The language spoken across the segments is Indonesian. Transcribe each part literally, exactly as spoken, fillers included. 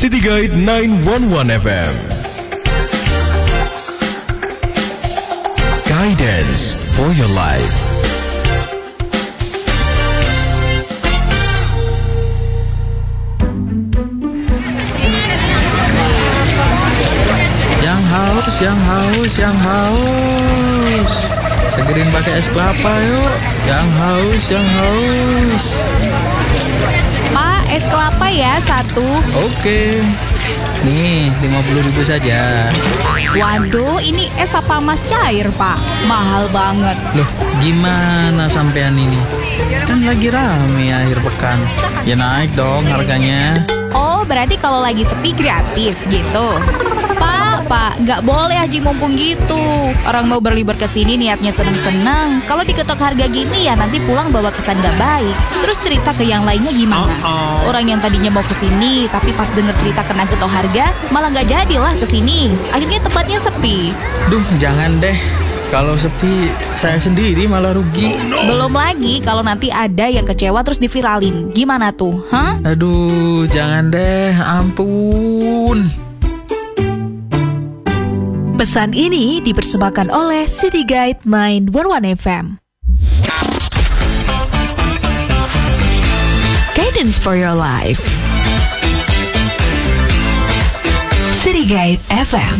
City Guide nine one one F M. Guidance for your life. Yang haus, yang haus, yang haus. Segerin pakai es kelapa yuk. Yang haus, yang haus. Pak, es kelapa ya satu. Oke. Nih, lima puluh ribu saja. Waduh, ini es apa mas cair, Pak? Mahal banget. Loh, gimana sampean ini? Kan lagi rame akhir pekan. Ya naik dong harganya. Oh, berarti kalau lagi sepi gratis gitu. Pak, Pak, nggak boleh haji mumpung gitu. Orang mau berlibur ke sini niatnya seneng-seneng. Kalau diketok harga gini ya nanti pulang bawa kesan nggak baik. Terus cerita ke yang lainnya gimana? Orang yang tadinya mau ke sini tapi pas denger cerita kena ketok harga malah nggak jadilah ke sini. Akhirnya tempatnya sepi. Duh, jangan deh. Kalau sepi, saya sendiri malah rugi. Belum lagi kalau nanti ada yang kecewa terus diviralin. Gimana tuh, hah? Aduh, jangan deh, ampun. Pesan ini dipersembahkan oleh City Guide nine one one F M. Guidance for your life. City Guide F M.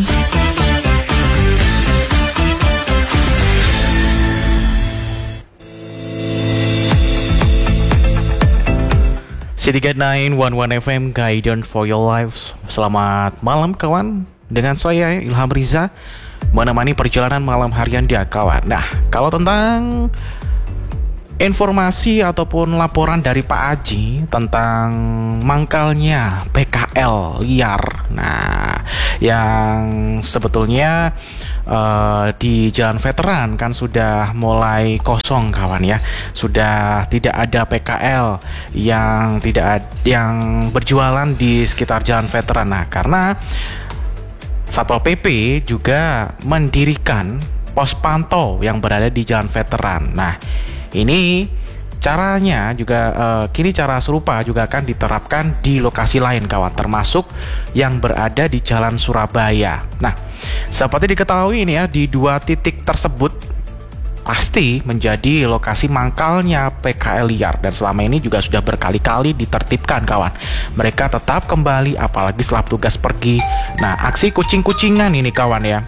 City Guide nine one one F M, Guidance for your life. Selamat malam kawan. Dengan saya Ilham Riza menemani perjalanan malam harian dia kawan. Nah, kalau tentang informasi ataupun laporan dari Pak Aji tentang mangkalnya P K L liar. Nah, yang sebetulnya uh, di Jalan Veteran kan sudah mulai kosong kawan ya. Sudah tidak ada P K L yang tidak ad- yang berjualan di sekitar Jalan Veteran. Nah, karena Satpol P P juga mendirikan pos pantau yang berada di Jalan Veteran. Nah, ini caranya juga uh, kini cara serupa juga akan diterapkan di lokasi lain kawan, termasuk yang berada di Jalan Surabaya. Nah, seperti diketahui ini ya, di dua titik tersebut pasti menjadi lokasi mangkalnya P K L liar dan selama ini juga sudah berkali-kali ditertibkan kawan. Mereka tetap kembali apalagi setelah tugas pergi. Nah, aksi kucing-kucingan ini kawan ya.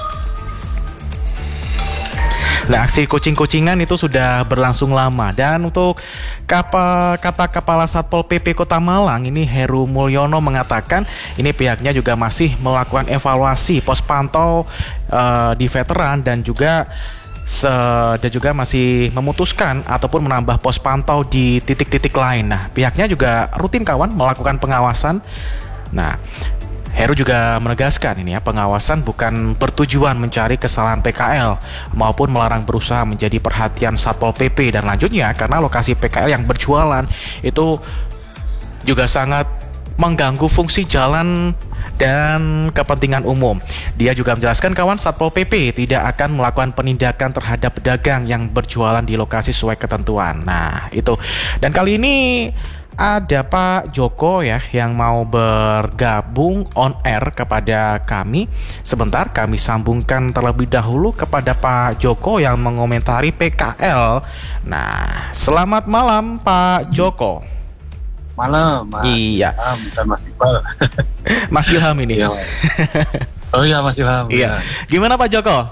Nah, aksi kucing-kucingan itu sudah berlangsung lama dan untuk kapa, kata Kepala Satpol P P Kota Malang ini Heru Mulyono mengatakan ini pihaknya juga masih melakukan evaluasi pos pantau uh, di Veteran dan juga Se, dan juga masih memutuskan ataupun menambah pos pantau di titik-titik lain. Nah, pihaknya juga rutin kawan melakukan pengawasan. Nah, Heru juga menegaskan ini ya, pengawasan bukan bertujuan mencari kesalahan P K L maupun melarang berusaha menjadi perhatian Satpol P P. Dan lanjutnya karena lokasi P K L yang berjualan itu juga sangat mengganggu fungsi jalan dan kepentingan umum. Dia juga menjelaskan kawan, Satpol P P tidak akan melakukan penindakan terhadap pedagang yang berjualan di lokasi sesuai ketentuan. Nah, itu. Dan kali ini ada Pak Joko ya yang mau bergabung on air kepada kami. Sebentar kami sambungkan terlebih dahulu kepada Pak Joko yang mengomentari P K L. Nah, selamat malam Pak Joko. Malam, Mas. Iya. Ilham dan Mas Iqbal. Mas Ilham ini. Iya, oh iya, Mas Ilham. Iya. Ya. Gimana Pak Joko?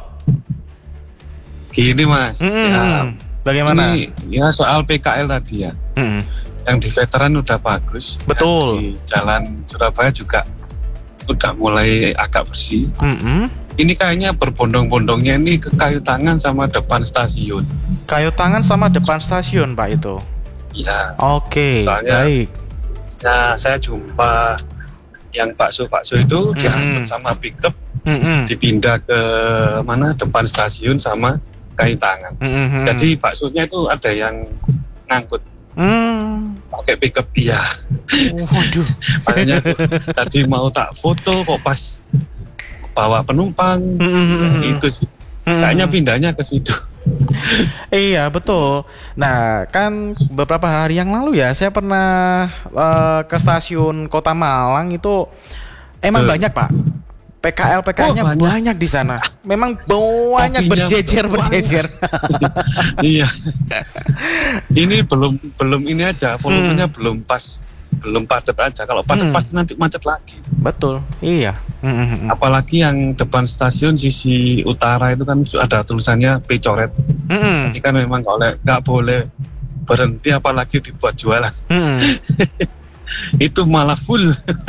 Gini, Mas. Mm-hmm. Ya, bagaimana? Ini ya soal P K L tadi ya. Mm-hmm. Yang di Veteran udah bagus. Betul. Di Jalan Surabaya juga udah mulai agak bersih. Mm-hmm. Ini kayaknya berbondong-bondongnya ini ke kayu tangan sama depan stasiun. Kayu tangan sama depan stasiun Pak itu. Iya. Oke, Soalnya, baik. Nah, saya jumpa yang bakso-bakso itu Mm-hmm. diangkut sama pickup, Mm-hmm. dipindah ke mana depan stasiun sama kayu tangan. Mm-hmm. Jadi baksonya itu ada yang ngangkut Mm. pakai pickup dia. Waduh. Makanya tuh, tadi mau tak foto kok pas bawa penumpang. Mm-hmm. Nah, itu sih. Kayaknya pindahnya ke situ. Iya betul. Nah kan beberapa hari yang lalu ya saya pernah uh, ke stasiun Kota Malang itu emang Betul. banyak Pak. P K L P K L-nya Oh, banyak. banyak di sana. Memang banyak Kopinya berjejer banyak. berjejer. Iya. Ini belum belum ini aja, volumenya Hmm. belum pas, belum padat aja. Kalau padat Hmm. pasti nanti macet lagi. Betul. Iya. Mm, mm, mm. Apalagi yang depan stasiun sisi utara itu kan ada tulisannya P coret. Mm, mm. Jadi kan memang kalau nggak boleh berhenti apalagi dibuat jualan. Mm, mm. Itu malah full.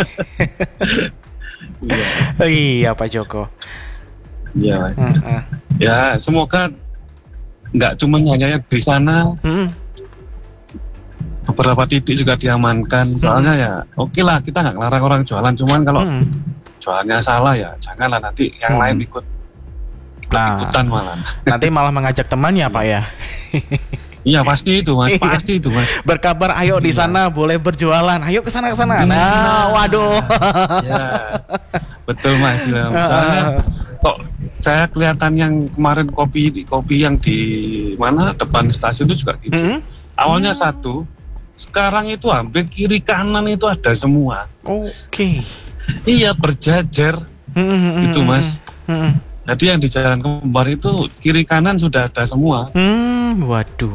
Iya. Iya Pak Joko. Iya. Mm, mm. Ya, semoga nggak cuma hanya di sana, Mm, beberapa titik juga diamankan. Soalnya ya, oke lah kita nggak ngelarang orang jualan, cuman kalau mm. jualannya salah ya janganlah nanti yang Hmm. lain ikut Nah, ikutan malah. nanti malah mengajak temannya Pak ya. Iya pasti itu mas, Iya. pasti itu mas. Berkabar ayo di sana boleh berjualan. Ayo ke sana ke sana. Iya. Nah, waduh. Ya, betul mas. Ya. Soalnya kok saya kelihatan yang kemarin kopi kopi yang di mana depan stasiun itu juga gitu. Mm-mm. Awalnya satu, sekarang itu hampir kiri kanan itu ada semua. Oke. Iya berjajar Mm-mm. gitu mas. Mm-mm. Jadi yang di Jalan Kembar itu kiri kanan sudah ada semua. Hmm, waduh.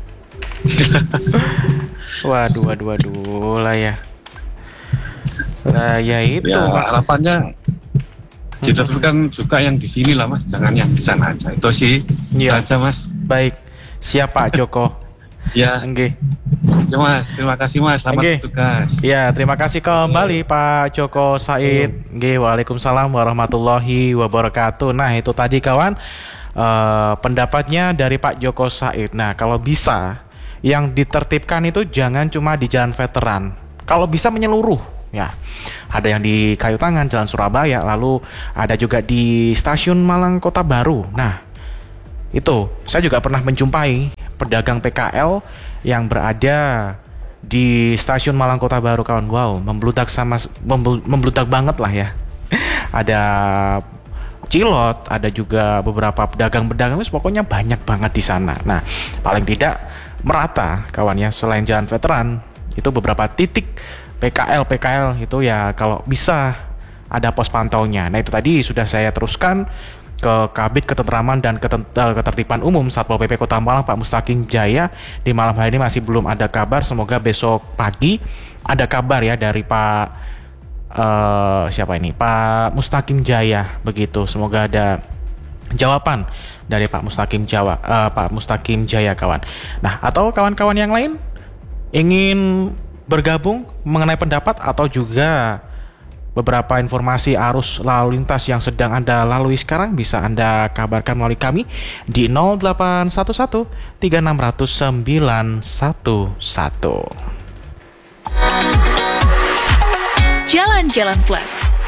Waduh, waduh, waduh lah ya. Lah ya itu Ya Pak. harapannya diteruskan juga yang di sini lah mas, jangan yang di sana aja. Itu sih Iya. aja mas. Baik. Siap Pak Joko. Ya, Nggih. ya, mas. Terima kasih mas. Selamat Nggih. bertugas. Ya, terima kasih kembali Pak Joko Said. Nggih, waalaikumsalam warahmatullahi wabarakatuh. Nah, itu tadi kawan eh, pendapatnya dari Pak Joko Said. Nah, kalau bisa yang ditertibkan itu jangan cuma di jalan veteran. Kalau bisa menyeluruh, ya. Ada yang di Kayu Tangan, Jalan Surabaya, lalu ada juga di Stasiun Malang Kota Baru. Nah, itu saya juga pernah menjumpai pedagang P K L yang berada di Stasiun Malang Kota Baru kawan. Wow, membludak sama membel- membludak banget lah ya. Ada cilot, ada juga beberapa pedagang-pedagang, wis pokoknya banyak banget di sana. Nah, paling tidak merata kawan ya, selain jalan veteran itu beberapa titik P K L P K L itu ya kalau bisa ada pos pantaunya. Nah, itu tadi sudah saya teruskan ke Kabid Ketentraman dan Keten- eh, Ketertiban Umum Satpol P P Kota Malang Pak Mustaqim Jaya. Di malam hari ini masih belum ada kabar, semoga besok pagi ada kabar ya dari Pak eh, siapa ini Pak Mustaqim Jaya begitu. Semoga ada jawaban dari Pak Mustaqim Jawa eh, Pak Mustaqim Jaya kawan. Nah, atau kawan-kawan yang lain ingin bergabung mengenai pendapat atau juga beberapa informasi arus lalu lintas yang sedang Anda lalui sekarang, bisa Anda kabarkan melalui kami di nol delapan satu satu tiga enam nol nol sembilan satu satu. Jalan-Jalan Plus.